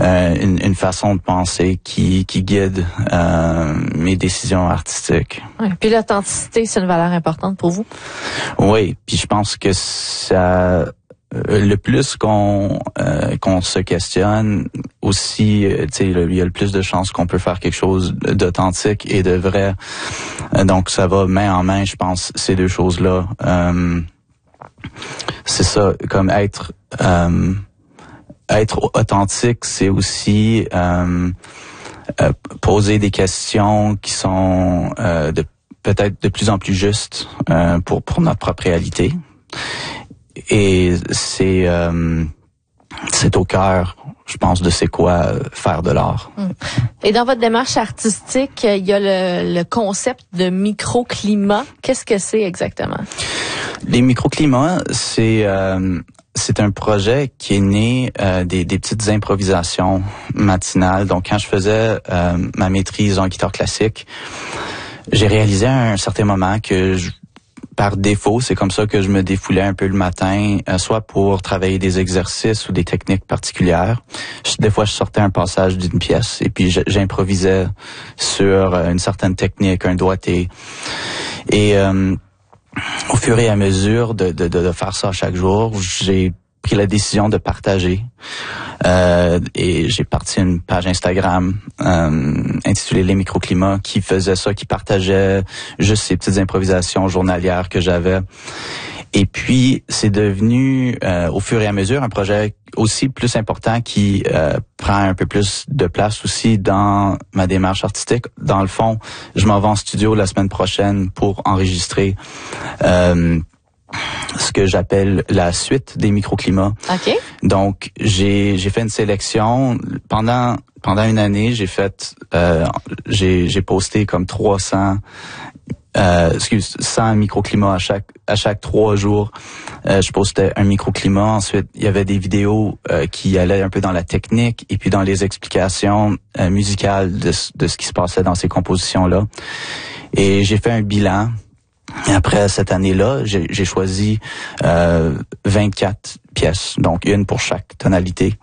une façon de penser qui guide mes décisions artistiques. Ouais, puis l'authenticité, c'est une valeur importante pour vous? Oui, puis je pense que ça... le plus qu'on se questionne aussi, tu sais, il y a le plus de chances qu'on peut faire quelque chose d'authentique et de vrai. Donc ça va main en main, je pense, ces deux choses-là. C'est ça, comme être authentique, c'est aussi poser des questions qui sont peut-être de plus en plus justes pour notre propre réalité. Et c'est au cœur, je pense, de c'est quoi faire de l'art. Et dans votre démarche artistique, il y a le concept de microclimat. Qu'est-ce que c'est exactement? Les microclimats, c'est un projet qui est né des petites improvisations matinales. Donc, quand je faisais ma maîtrise en guitare classique, j'ai réalisé à un certain moment que par défaut, c'est comme ça que je me défoulais un peu le matin, soit pour travailler des exercices ou des techniques particulières. Des fois, je sortais un passage d'une pièce et puis j'improvisais sur une certaine technique, un doigté. Et au fur et à mesure de faire ça chaque jour, j'ai pris la décision de partager. Et j'ai parti une page Instagram intitulée Les Microclimats qui faisait ça, qui partageait juste ces petites improvisations journalières que j'avais. Et puis, c'est devenu, au fur et à mesure, un projet aussi plus important qui prend un peu plus de place aussi dans ma démarche artistique. Dans le fond, je m'en vais en studio la semaine prochaine pour enregistrer ce que j'appelle la suite des microclimats. OK. Donc, j'ai fait une sélection. Pendant une année, j'ai posté comme 100 microclimats à chaque 3 jours. Je postais un microclimat. Ensuite, il y avait des vidéos qui allaient un peu dans la technique et puis dans les explications musicales de ce qui se passait dans ces compositions-là. Et j'ai fait un bilan. Et après cette année-là, j'ai choisi 24 pièces, donc une pour chaque tonalité.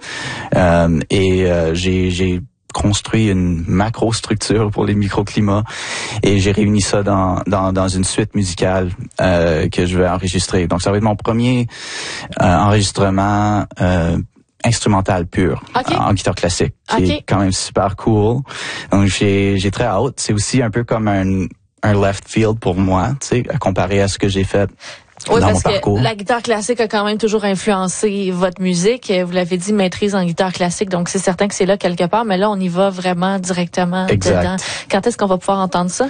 J'ai construit une macro-structure pour les microclimats et j'ai réuni ça dans une suite musicale que je vais enregistrer. Donc ça va être mon premier enregistrement instrumental pur, okay, en guitare classique, qui est quand même super cool. Donc j'ai très hâte. C'est aussi un peu comme un left field pour moi, tu sais, à comparer à ce que j'ai fait dans mon parcours. Que la guitare classique a quand même toujours influencé votre musique. Vous l'avez dit, maîtrise en guitare classique, donc c'est certain que c'est là quelque part, mais là, on y va vraiment directement dedans. Quand est-ce qu'on va pouvoir entendre ça?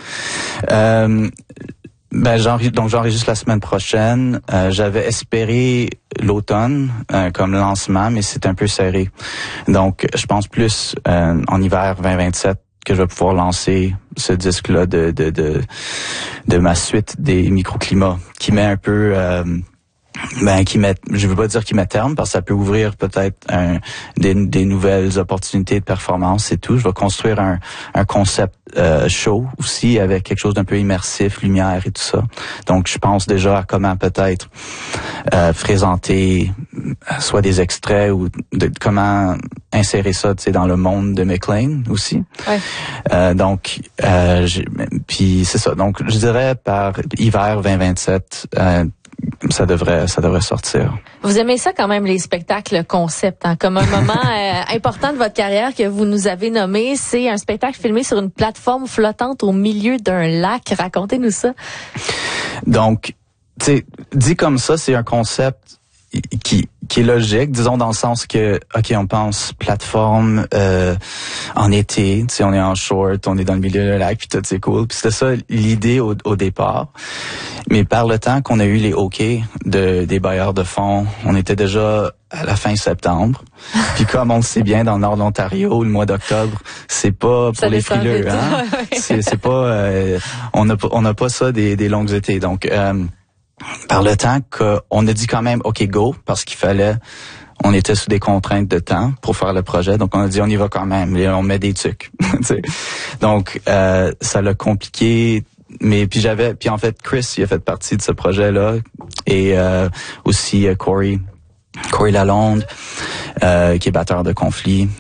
J'enregistre la semaine prochaine. J'avais espéré l'automne comme lancement, mais c'est un peu serré. Donc, je pense plus en hiver 2027 que je vais pouvoir lancer ce disque-là de ma suite des microclimats qui met un peu je veux pas dire qu'il met terme parce que ça peut ouvrir peut-être des nouvelles opportunités de performance et tout. Je vais construire un concept show aussi avec quelque chose d'un peu immersif, lumière et tout ça. Donc je pense déjà à comment peut-être présenter soit des extraits ou comment insérer ça, tu sais, dans le monde de McLean aussi. Ouais. Puis c'est ça. Donc je dirais par hiver 2027 ça devrait sortir. Vous aimez ça quand même, les spectacles concept, hein? Comme un moment important de votre carrière que vous nous avez nommé, c'est un spectacle filmé sur une plateforme flottante au milieu d'un lac. Racontez-nous ça. Donc, tu sais, dit comme ça, c'est un concept qui est logique, disons dans le sens que, OK, on pense plateforme en été, tu sais, on est en short, on est dans le milieu de lac, puis tout, c'est cool. Puis c'était ça l'idée au départ. Mais par le temps qu'on a eu les OK des bailleurs de fonds, on était déjà à la fin septembre. Puis comme on le sait bien, dans le nord de l'Ontario, le mois d'octobre, c'est pas pour les frileux, hein. C'est pas, on n'a pas ça des longues étés. Donc, par le temps qu'on a dit quand même OK go parce on était sous des contraintes de temps pour faire le projet, donc on a dit on y va quand même, et on met des trucs. Donc ça l'a compliqué, mais puis en fait Chris il a fait partie de ce projet-là et aussi Corey Lalonde qui est batteur de Conflit.